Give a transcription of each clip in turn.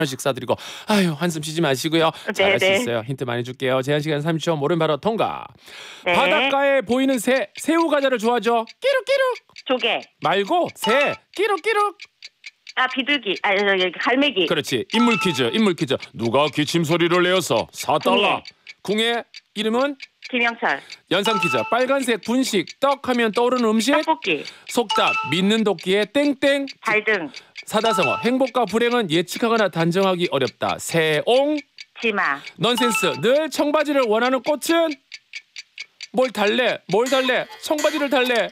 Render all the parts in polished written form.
하나씩 싸드리고 아유 한숨 쉬지 마시고요. 잘할 수 있어요. 힌트 많이 줄게요. 제한 시간 30초. 모르면 바로 통과. 네. 바닷가에 보이는 새우 과자를 좋아하죠? 끼룩끼룩. 조개. 말고 새. 끼룩끼룩. 아, 비둘기. 아, 여기 갈매기. 그렇지. 인물 퀴즈. 누가 기침 소리를 내어서 4달러. 궁의 이름은? 김영철. 연상 퀴즈. 빨간색 분식 떡 하면 떠오르는 음식? 떡볶이. 속담. 믿는 도끼에 땡땡. 발등. 사다성어. 행복과 불행은 예측하거나 단정하기 어렵다. 새옹. 치마. 넌센스. 늘 청바지를 원하는 꽃은? 뭘 달래? 청바지를 달래.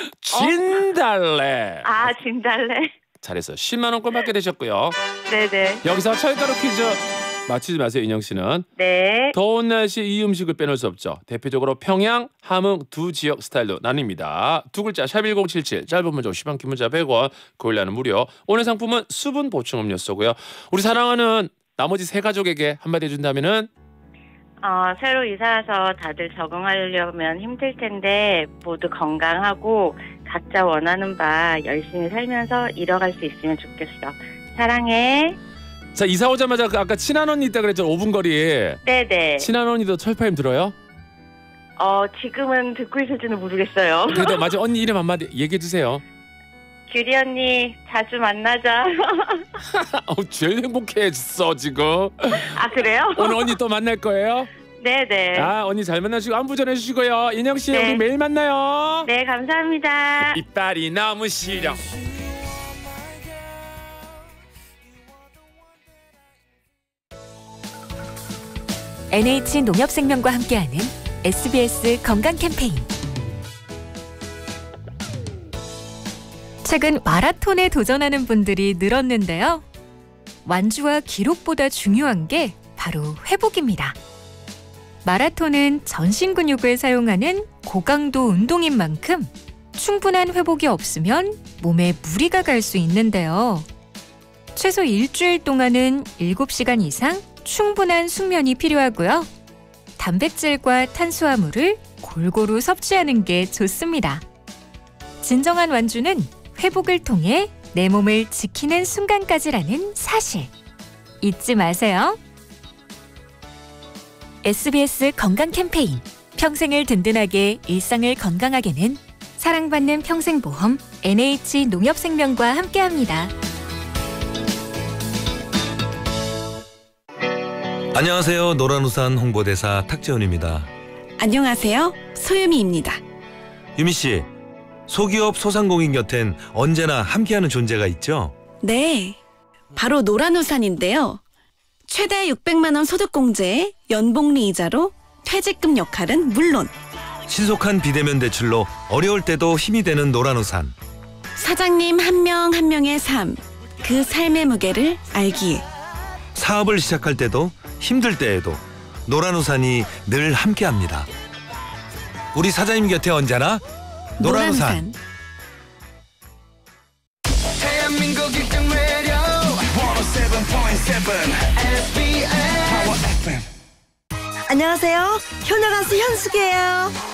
진달래. 아, 진달래. 잘했어. 10만 원권 받게 되셨고요. 네네. 여기서 철가루 퀴즈 맞히지 마세요. 인영 씨는. 네. 더운 날씨 이 음식을 빼놓을 수 없죠. 대표적으로 평양, 함흥 두 지역 스타일로 나뉩니다. 두 글자 샵1077 짧은 문자 50원 긴 문자 100원 고일라는 무료. 오늘 상품은 수분 보충 음료수고요. 우리 사랑하는 나머지 세 가족에게 한마디 해준다면은? 새로 이사 와서 다들 적응하려면 힘들 텐데 모두 건강하고 각자 원하는 바 열심히 살면서 이뤄갈 수 있으면 좋겠어. 사랑해. 자, 이사 오자마자 아까 친한 언니 있다 그랬죠. 5분 거리. 네네. 친한 언니도 철파임 들어요? 지금은 듣고 있을지는 모르겠어요. 그래도 마저 언니 이름 한마디 얘기해 주세요. 규리 언니 자주 만나자. 제일 행복해졌어 지금. 아, 그래요? 오늘 언니 또 만날 거예요? 네네. 아, 언니 잘 만나시고 안부 전해주시고요. 인영 씨, 네. 우리 매일 만나요. 네, 감사합니다. 이빨이 너무 시려. NH농협생명과 함께하는 SBS 건강 캠페인. 최근 마라톤에 도전하는 분들이 늘었는데요. 완주와 기록보다 중요한 게 바로 회복입니다. 마라톤은 전신 근육을 사용하는 고강도 운동인 만큼 충분한 회복이 없으면 몸에 무리가 갈 수 있는데요. 최소 일주일 동안은 7시간 이상 충분한 숙면이 필요하고요. 단백질과 탄수화물을 골고루 섭취하는 게 좋습니다. 진정한 완주는 회복을 통해 내 몸을 지키는 순간까지라는 사실. 잊지 마세요. SBS 건강 캠페인. 평생을 든든하게 일상을 건강하게는 사랑받는 평생보험 NH농협생명과 함께합니다. 안녕하세요. 노란우산 홍보대사 탁재훈입니다. 안녕하세요. 소유미입니다. 유미씨, 소기업 소상공인 곁엔 언제나 함께하는 존재가 있죠? 네, 바로 노란우산인데요. 최대 600만 원 소득공제에 연복리 이자로 퇴직금 역할은 물론 신속한 비대면 대출로 어려울 때도 힘이 되는 노란우산. 사장님 한 명 한 명의 삶, 그 삶의 무게를 알기에 사업을 시작할 때도 힘들 때에도 노란우산이 늘 함께합니다. 우리 사장님 곁에 언제나 노란우산. 대한민국 1등 매력 107.7 SBS Power FM. 안녕하세요. 효녀 가수 현숙이에요.